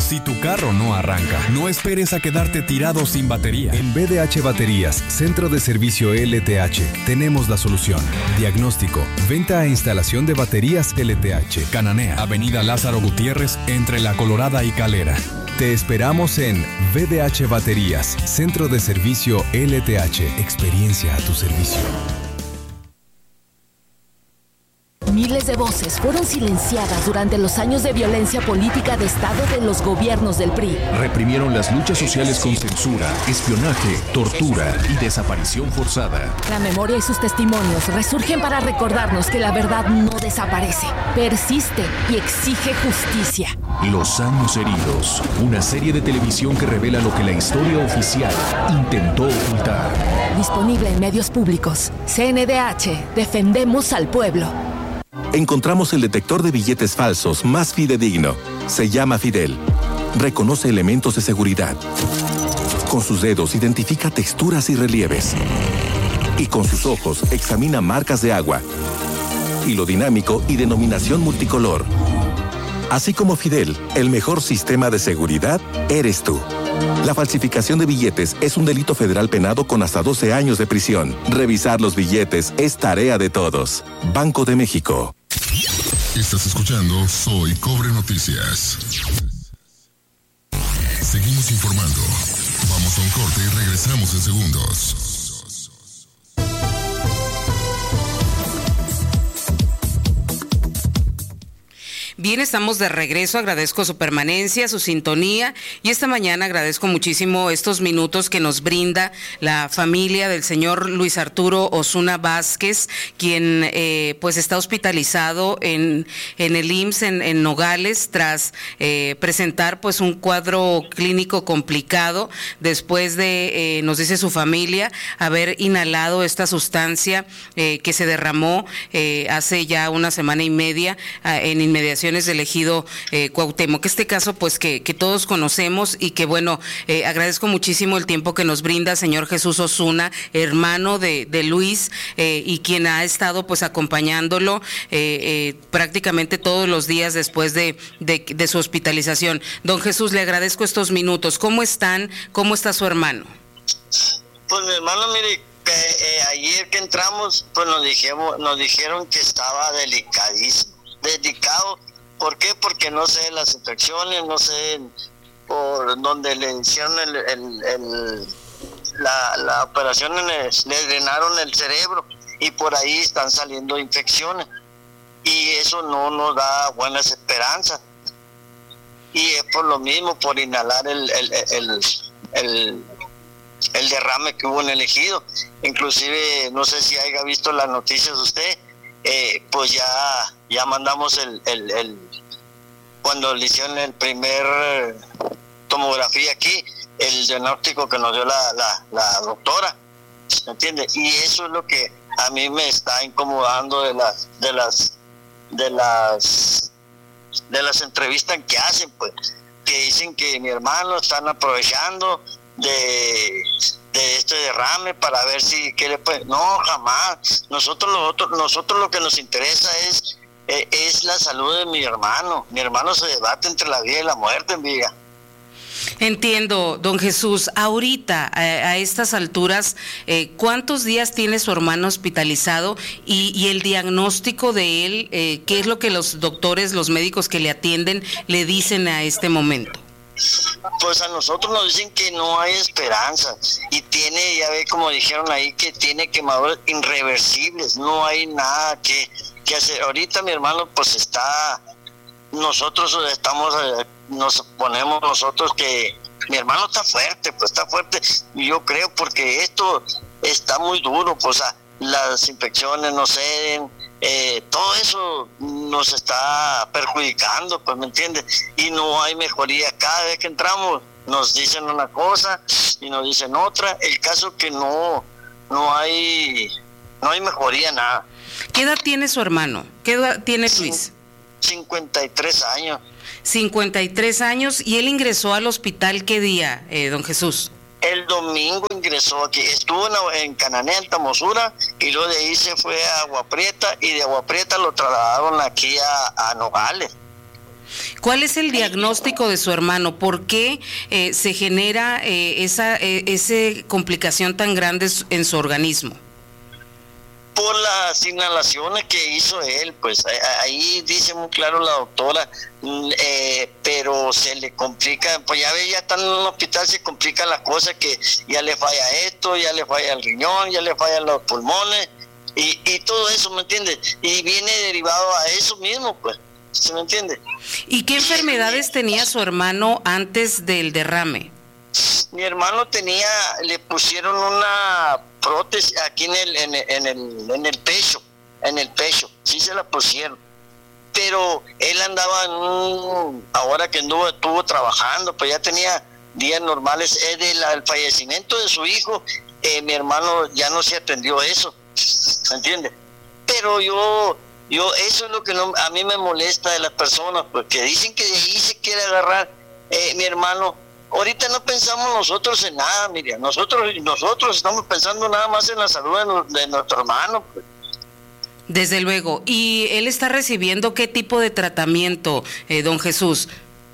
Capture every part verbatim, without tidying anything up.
Si tu carro no arranca, no esperes a quedarte tirado sin batería. En B D H Baterías, Centro de Servicio L T H, tenemos la solución. Diagnóstico, venta e instalación de baterías L T H. Cananea, Avenida Lázaro Gutiérrez, entre La Colorada y Calera. Te esperamos en B D H Baterías, Centro de Servicio L T H. Experiencia a tu servicio. Miles de voces fueron silenciadas durante los años de violencia política de Estado de los gobiernos del P R I. Reprimieron las luchas sociales con censura, espionaje, tortura y desaparición forzada. La memoria y sus testimonios resurgen para recordarnos que la verdad no desaparece, persiste y exige justicia. Los años heridos, una serie de televisión que revela lo que la historia oficial intentó ocultar. Disponible en medios públicos. C N D H, defendemos al pueblo. Encontramos el detector de billetes falsos más fidedigno. Se llama Fidel. Reconoce elementos de seguridad. Con sus dedos identifica texturas y relieves. Y con sus ojos examina marcas de agua, hilo dinámico y denominación multicolor. Así como Fidel, el mejor sistema de seguridad eres tú. La falsificación de billetes es un delito federal penado con hasta doce años de prisión. Revisar los billetes es tarea de todos. Banco de México. Estás escuchando Soy Cobre Noticias. Seguimos informando. Vamos a un corte y regresamos en segundos. Bien, estamos de regreso. Agradezco su permanencia, su sintonía, y esta mañana agradezco muchísimo estos minutos que nos brinda la familia del señor Luis Arturo Osuna Vázquez, quien eh, pues está hospitalizado en, en el I M S S en, en Nogales tras eh, presentar pues un cuadro clínico complicado después de, eh, nos dice su familia, haber inhalado esta sustancia eh, que se derramó eh, hace ya una semana y media eh, en inmediaciones del ejido eh, Cuauhtémoc. Este caso pues que, que todos conocemos y que bueno, eh, agradezco muchísimo el tiempo que nos brinda señor Jesús Osuna, hermano de, de Luis, eh, y quien ha estado pues acompañándolo eh, eh, prácticamente todos los días después de, de, de su hospitalización. Don Jesús, le agradezco estos minutos. ¿Cómo están? ¿Cómo está su hermano? Pues mi hermano, mire, que eh, ayer que entramos, pues nos dijimos, nos dijeron que estaba delicadísimo, delicado. ¿Por qué? Porque no sé las infecciones, no sé por donde le hicieron el, el, el, la, la operación, en el, le drenaron el cerebro y por ahí están saliendo infecciones y eso no nos da buenas esperanzas. Y es por lo mismo, por inhalar el, el, el, el, el derrame que hubo en el ejido. Inclusive, no sé si haya visto las noticias usted, eh, pues ya, ya mandamos el, el, el, cuando le hicieron el primer tomografía aquí, el diagnóstico que nos dio la, la, la doctora, ¿me entiende? Y eso es lo que a mí me está incomodando de las, de las, de las, de las entrevistas que hacen, pues, que dicen que mi hermano están aprovechando de, de este derrame para ver si qué le puede. No, jamás. Nosotros lo otro, nosotros lo que nos interesa es eh, es la salud de mi hermano. Mi hermano se debate entre la vida y la muerte, envidia. Entiendo, don Jesús. Ahorita, a, a estas alturas, eh, ¿cuántos días tiene su hermano hospitalizado? Y, y el diagnóstico de él, eh, ¿qué es lo que los doctores, los médicos que le atienden, le dicen a este momento? Pues a nosotros nos dicen que no hay esperanza y tiene, ya ve como dijeron ahí, que tiene quemaduras irreversibles, no hay nada que, que hacer. Ahorita mi hermano pues está, nosotros estamos, eh, nos ponemos nosotros que mi hermano está fuerte, pues está fuerte, y yo creo porque esto está muy duro, pues a, las infecciones no ceden, eh, todo eso nos está perjudicando, pues me entiendes, y no hay mejoría. Cada vez que entramos nos dicen una cosa y nos dicen otra. El caso que no no hay no hay mejoría, nada. ¿Qué edad tiene su hermano? ¿Qué edad tiene Luis? cincuenta y tres años. cincuenta y tres años. ¿Y él ingresó al hospital qué día, eh, don Jesús? El domingo ingresó aquí, estuvo en, en Cananea, en Tamosura, y luego de ahí se fue a Agua Prieta, y de Agua Prieta lo trasladaron aquí a, a Nogales. ¿Cuál es el diagnóstico de su hermano? ¿Por qué eh, se genera eh, esa eh, esa complicación tan grande en su organismo? Por las inhalaciones que hizo él, pues ahí dice muy claro la doctora, eh, pero se le complica, pues ya ve, ya está en un hospital, se complica la cosa, que ya le falla esto, ya le falla el riñón, ya le fallan los pulmones, y, y todo eso, ¿me entiendes? Y viene derivado a eso mismo, pues, ¿se me entiende? ¿Y qué enfermedades tenía su hermano antes del derrame? Mi hermano tenía, le pusieron una prótesis aquí en el, en el, en el, en el pecho, en el pecho, sí se la pusieron. Pero él andaba en un, ahora que anduvo, estuvo trabajando, pues ya tenía días normales. Es del el fallecimiento de su hijo, eh, mi hermano ya no se atendió eso, ¿me entiendes? Pero yo, yo, eso es lo que no, a mí me molesta de las personas, porque dicen que de ahí se quiere agarrar eh, mi hermano. Ahorita no pensamos nosotros en nada, Miriam. Nosotros nosotros estamos pensando nada más en la salud de, no, de nuestro hermano. Pues. Desde luego. ¿Y él está recibiendo qué tipo de tratamiento, eh, don Jesús?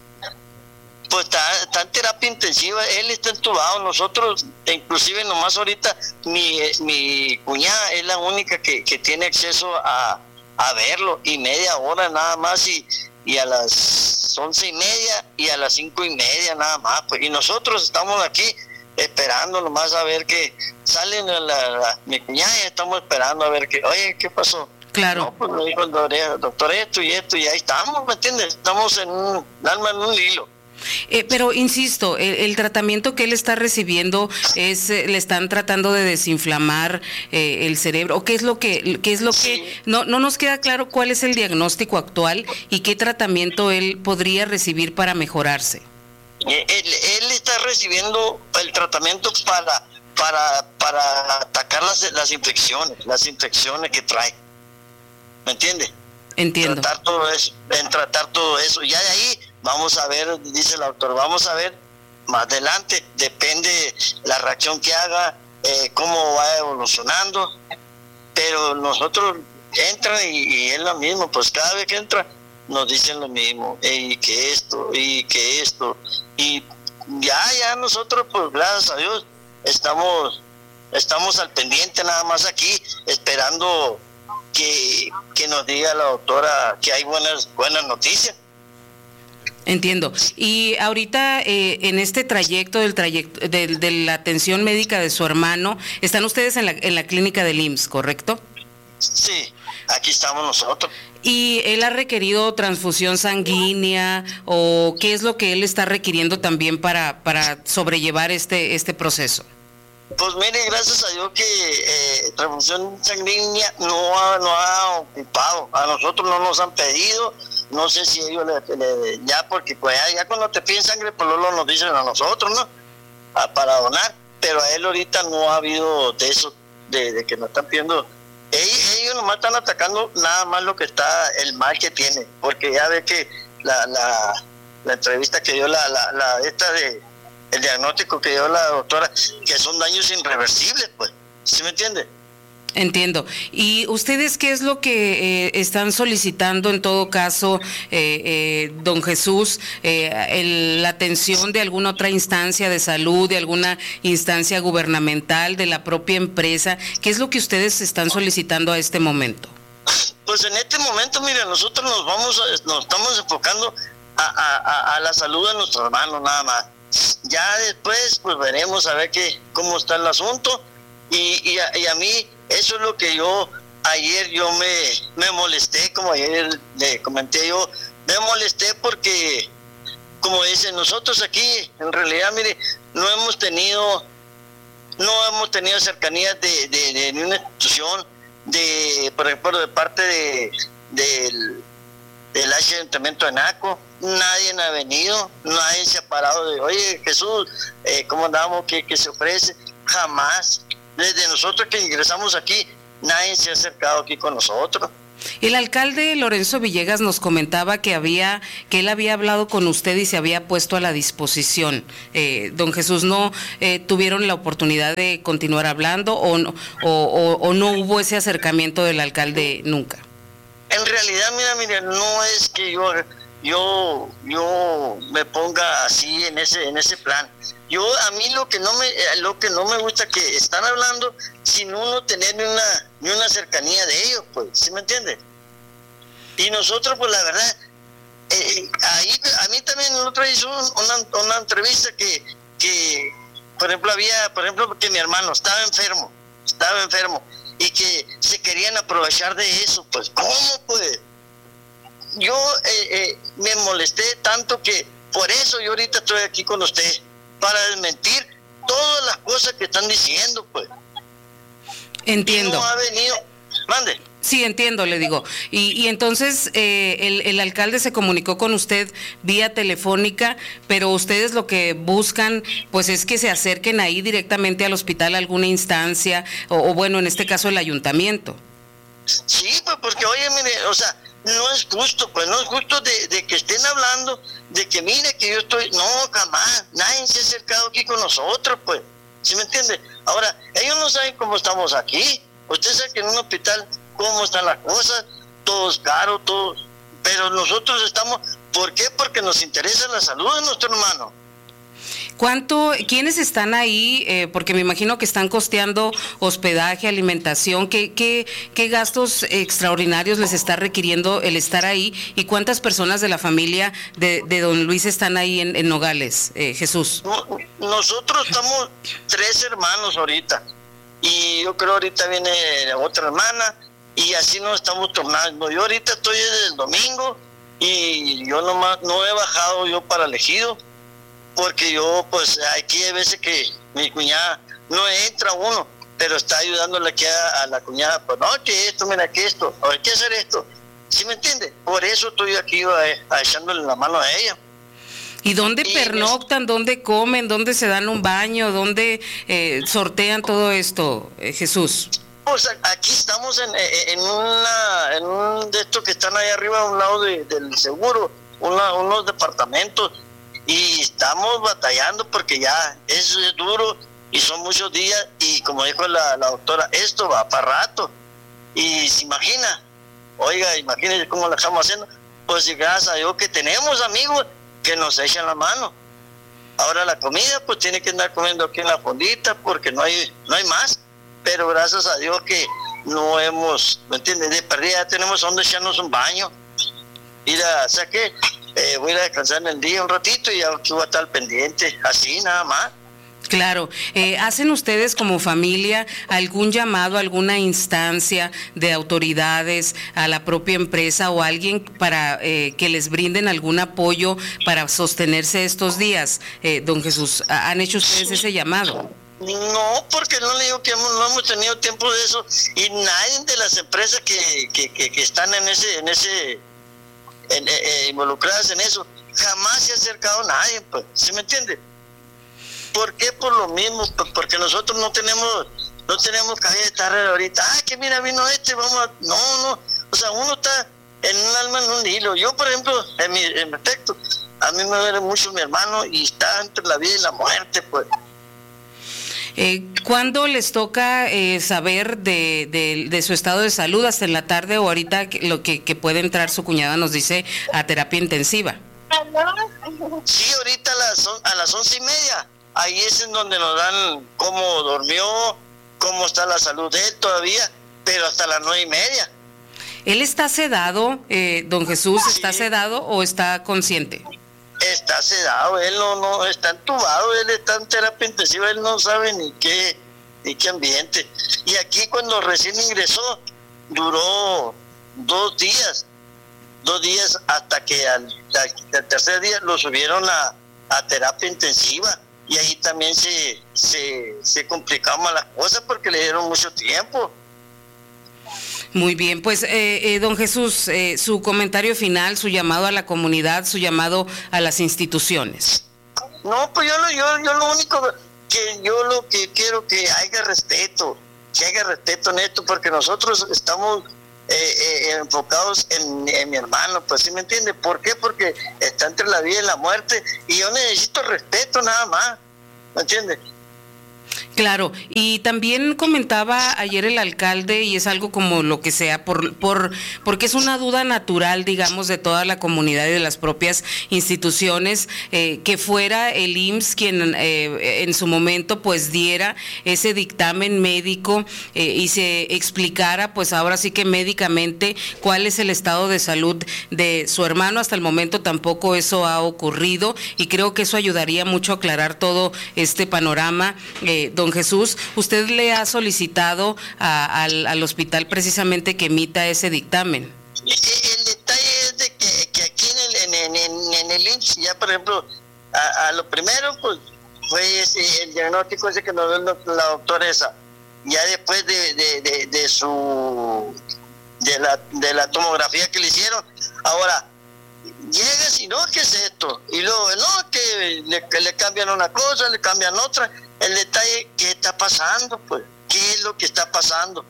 Pues está, está en terapia intensiva. Él está entubado. Nosotros, inclusive nomás ahorita, mi, mi cuñada es la única que, que tiene acceso a, a verlo. Y media hora nada más y... y a las once y media y a las cinco y media nada más, pues, y nosotros estamos aquí esperando nomás a ver que salen la, la, mi cuñada, y estamos esperando a ver que, oye, ¿qué pasó? Claro. No, pues me dijo el doctor, doctor esto y esto, y ahí estamos, ¿me entiendes? Estamos en un alma en un hilo. Eh, pero insisto, el, el tratamiento que él está recibiendo es, eh, le están tratando de desinflamar eh, el cerebro, o qué es lo que, qué es lo sí. que, no, no nos queda claro cuál es el diagnóstico actual y qué tratamiento él podría recibir para mejorarse. Él, él está recibiendo el tratamiento para, para, para atacar las, las infecciones, las infecciones que trae, ¿me entiende? Entiendo. Tratar todo eso, en tratar todo eso, ya de ahí vamos a ver, dice el autor, vamos a ver más adelante, depende la reacción que haga, eh, cómo va evolucionando, pero nosotros entran y, y es lo mismo, pues cada vez que entra nos dicen lo mismo, y que esto, y que esto, y ya, ya nosotros, pues gracias a Dios, estamos, estamos al pendiente nada más aquí, esperando que, que nos diga la doctora que hay buenas, buenas noticias. Entiendo. Y ahorita eh, en este trayecto del trayecto de, de la atención médica de su hermano, están ustedes en la en la clínica del I M S S, ¿correcto? Sí, aquí estamos nosotros. ¿Y él ha requerido transfusión sanguínea o qué es lo que él está requiriendo también para para sobrellevar este este proceso? Pues mire, gracias a Dios que eh, transfusión sanguínea no ha, no ha ocupado. A nosotros no nos han pedido. No sé si ellos le, le, ya porque pues ya, ya cuando te piden sangre pues luego nos dicen a nosotros, ¿no? A, para donar, pero a él ahorita no ha habido de eso, de, de que nos están pidiendo. Ellos, ellos nomás están atacando nada más lo que está, el mal que tiene, porque ya ve que la, la, la entrevista que dio la, la, la esta de el diagnóstico que dio la doctora, que son daños irreversibles, pues, ¿sí me entiende? Entiendo. ¿Y ustedes qué es lo que eh, están solicitando en todo caso, eh, eh, don Jesús, eh, el, la atención de alguna otra instancia de salud, de alguna instancia gubernamental, de la propia empresa? ¿Qué es lo que ustedes están solicitando a este momento? Pues en este momento, mira, nosotros nos vamos, a, nos estamos enfocando a, a, a la salud de nuestro hermano nada más. Ya después, pues veremos a ver qué, cómo está el asunto, y, y, a, y a mí, eso es lo que yo, ayer yo me, me molesté, como ayer le comenté yo, me molesté porque, como dicen, nosotros aquí, en realidad, mire, no hemos tenido, no hemos tenido cercanía de, de, de, de una institución, de, por ejemplo, de parte de, del, del Ayuntamiento de Naco. Nadie ha venido, nadie se ha parado de, oye Jesús, eh, ¿cómo andamos? ¿Qué, qué se ofrece? Jamás. Desde nosotros que ingresamos aquí, nadie se ha acercado aquí con nosotros. El alcalde Lorenzo Villegas nos comentaba que había, que él había hablado con usted y se había puesto a la disposición. Eh, don Jesús, ¿no eh, tuvieron la oportunidad de continuar hablando o no, o, o, o no hubo ese acercamiento del alcalde nunca? En realidad, mira, mira, no es que yo yo yo me ponga así en ese en ese plan. Yo a mí lo que no me lo que no me gusta que están hablando sin uno tener ni una ni una cercanía de ellos, pues, ¿sí me entiende? Y nosotros, pues la verdad, eh, ahí a mí también el otro hizo una, una entrevista que que por ejemplo había, por ejemplo, que mi hermano estaba enfermo, estaba enfermo y que se querían aprovechar de eso, pues, ¿cómo pues? Yo eh, eh, me molesté tanto que por eso yo ahorita estoy aquí con usted, para desmentir todas las cosas que están diciendo, pues. Entiendo. Y no ha venido, mande. Sí, entiendo, le digo. Y, y entonces eh, el, el alcalde se comunicó con usted vía telefónica, pero ustedes lo que buscan pues es que se acerquen ahí directamente al hospital a alguna instancia, o, o bueno, en este caso el ayuntamiento. Sí, pues porque oye, mire, o sea, no es justo, pues no es justo de, de que estén hablando, de que mire que yo estoy, no, jamás, nadie se ha acercado aquí con nosotros, pues, ¿sí me entiende? Ahora, ellos no saben cómo estamos aquí, usted sabe que en un hospital cómo están las cosas, todo es caro, todo, pero nosotros estamos, ¿por qué? Porque nos interesa la salud de nuestro hermano. ¿Cuánto, quiénes están ahí? Eh, porque me imagino que están costeando hospedaje, alimentación. ¿Qué, qué, qué gastos extraordinarios les está requiriendo el estar ahí? ¿Y cuántas personas de la familia de, de don Luis están ahí en, en Nogales, eh, Jesús? Nosotros estamos tres hermanos ahorita. Y yo creo ahorita viene otra hermana. Y así nos estamos tornando. Yo ahorita estoy desde el domingo. Y yo nomás no he bajado yo para el Ejido. Porque yo, pues, aquí hay veces que mi cuñada no entra uno, pero está ayudándole aquí a, a la cuñada, pues, no, que esto, mira, que esto, hay que hacer esto. ¿Sí me entiende? Por eso estoy aquí a, a echándole la mano a ella. ¿Y dónde y pernoctan? Es... ¿Dónde comen? ¿Dónde se dan un baño? ¿Dónde eh, sortean todo esto, eh, Jesús? Pues aquí estamos en, en, una, en un de estos que están ahí arriba a un lado de, del seguro, una, unos departamentos. Y estamos batallando porque ya eso es duro y son muchos días y como dijo la, la doctora, esto va para rato. Y se imagina, oiga, imagínense cómo lo estamos haciendo. Pues gracias a Dios que tenemos amigos que nos echan la mano. Ahora la comida pues tiene que andar comiendo aquí en la fondita porque no hay, no hay más. Pero gracias a Dios que no hemos, ¿me entiendes? De perdida ya tenemos donde echarnos un baño. Ir a, o sea que eh, voy a ir a descansar en el día un ratito y ya aquí voy a estar pendiente, así nada más. Claro, eh, ¿hacen ustedes como familia algún llamado, alguna instancia de autoridades a la propia empresa o alguien para eh, que les brinden algún apoyo para sostenerse estos días? Eh, don Jesús, ¿han hecho ustedes ese llamado? No, porque no le digo que hemos, no hemos tenido tiempo de eso y nadie de las empresas que, que, que, que están en ese, en ese, en, eh, involucradas en eso, jamás se ha acercado a nadie, pues, ¿sí me entiende? ¿Por qué? Por lo mismo, porque nosotros no tenemos, no tenemos cabida de estar ahorita, ah, que mira, vino este, vamos a, no, no, o sea, uno está en un alma, en un hilo. Yo, por ejemplo, en mi, en mi aspecto, a mí me duele mucho mi hermano y está entre la vida y la muerte, pues. Eh, ¿Cuándo les toca eh, saber de, de, de su estado de salud? ¿Hasta en la tarde o ahorita lo que, que puede entrar su cuñada nos dice a terapia intensiva? Sí, ahorita a las, a las once y media. Ahí es en donde nos dan cómo durmió, cómo está la salud de él todavía, pero hasta las nueve y media. ¿Él está sedado, eh, don Jesús, sí. está sedado o está consciente? Está sedado, él no, no, está entubado, él está en terapia intensiva, él no sabe ni qué, ni qué ambiente. Y aquí cuando recién ingresó, duró dos días, dos días hasta que al, al, al tercer día lo subieron a, a terapia intensiva. Y ahí también se, se, se complicaban más las cosas porque le dieron mucho tiempo. Muy bien, pues eh, eh, don Jesús, eh, su comentario final, su llamado a la comunidad, su llamado a las instituciones. No, pues yo lo, yo, yo lo único que yo lo que quiero que haya respeto, que haya respeto en esto, porque nosotros estamos eh, eh, enfocados en, en mi hermano, pues ¿sí me entiende? ¿Por qué? Porque está entre la vida y la muerte y yo necesito respeto nada más, ¿me entiende? Claro, y también comentaba ayer el alcalde, y es algo como lo que sea, por, por porque es una duda natural, digamos, de toda la comunidad y de las propias instituciones, eh, que fuera el I M S S quien eh, en su momento pues diera ese dictamen médico eh, y se explicara pues ahora sí que médicamente cuál es el estado de salud de su hermano. Hasta el momento tampoco eso ha ocurrido y creo que eso ayudaría mucho a aclarar todo este panorama. Eh, don Jesús, ¿usted le ha solicitado a, al, al hospital precisamente que emita ese dictamen? El detalle es de que, que aquí en el, en, en, en el I M S S, ya por ejemplo, a, a lo primero pues fue ese, el diagnóstico ese que nos dio la doctora esa, ya después de, de, de, de su de la, de la tomografía que le hicieron. Ahora llegas y no, ¿qué es esto? Y luego, no, que le, que le cambian una cosa, le cambian otra. El detalle, ¿qué está pasando? Pues, ¿qué es lo que está pasando?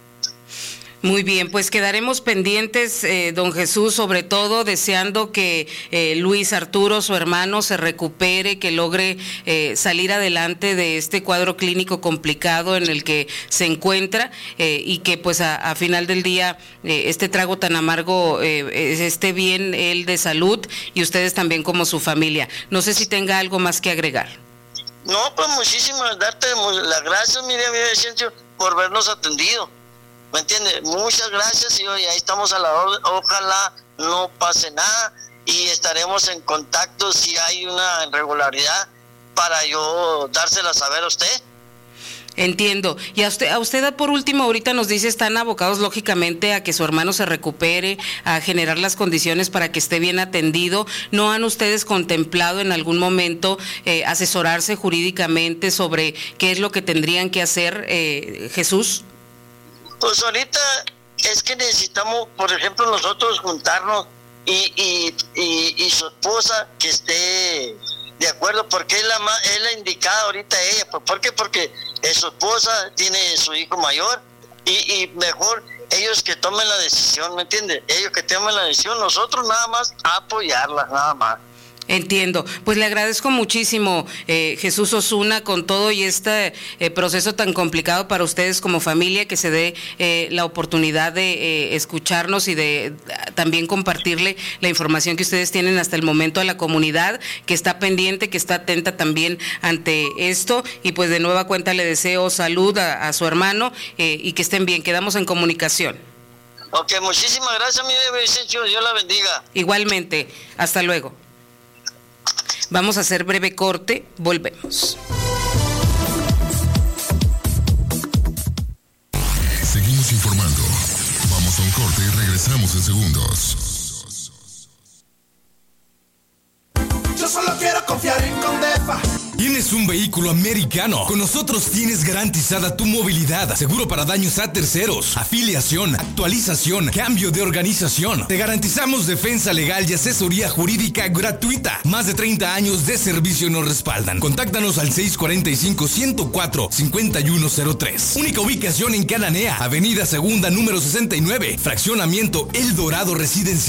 Muy bien, pues quedaremos pendientes, eh, don Jesús, sobre todo deseando que eh, Luis Arturo, su hermano, se recupere, que logre eh, salir adelante de este cuadro clínico complicado en el que se encuentra eh, y que pues a, a final del día eh, este trago tan amargo eh, esté bien él de salud y ustedes también como su familia. No sé si tenga algo más que agregar. No, pues muchísimas, darte las gracias, mire, mi Vicencio, por vernos atendido. ¿Me entiendes? Muchas gracias y hoy ahí estamos a la orden. Ojalá no pase nada y estaremos en contacto si hay una irregularidad para yo dársela a saber a usted. Entiendo. Y a usted, a usted por último ahorita nos dice, están abocados lógicamente a que su hermano se recupere, a generar las condiciones para que esté bien atendido. ¿No han ustedes contemplado en algún momento eh, asesorarse jurídicamente sobre qué es lo que tendrían que hacer, eh, Jesús? Pues ahorita es que necesitamos, por ejemplo, nosotros juntarnos y, y, y, y su esposa que esté de acuerdo, porque es la, es la indicada ahorita ella. ¿Por qué? Porque es su esposa, tiene su hijo mayor y, y mejor ellos que tomen la decisión, ¿me entiendes? Ellos que tomen la decisión, nosotros nada más apoyarla, nada más. Entiendo. Pues le agradezco muchísimo, eh, Jesús Osuna, con todo y este eh, proceso tan complicado para ustedes como familia, que se dé eh, la oportunidad de eh, escucharnos y de eh, también compartirle la información que ustedes tienen hasta el momento a la comunidad, que está pendiente, que está atenta también ante esto. Y pues de nueva cuenta le deseo salud a, a su hermano eh, y que estén bien. Quedamos en comunicación. Ok, muchísimas gracias, mi Vicencio. Dios la bendiga. Igualmente. Hasta luego. Vamos a hacer breve corte, volvemos. Seguimos informando. Vamos a un corte y regresamos en segundos. Yo solo quiero confiar en Condefa. ¿Tienes un vehículo americano? Con nosotros tienes garantizada tu movilidad, seguro para daños a terceros, afiliación, actualización, cambio de organización. Te garantizamos defensa legal y asesoría jurídica gratuita. Más de treinta años de servicio nos respaldan. Contáctanos al seis cuatro cinco, uno cero cuatro, cinco uno cero tres. Única ubicación en Cananea, Avenida Segunda, número sesenta y nueve, Fraccionamiento El Dorado Residencial.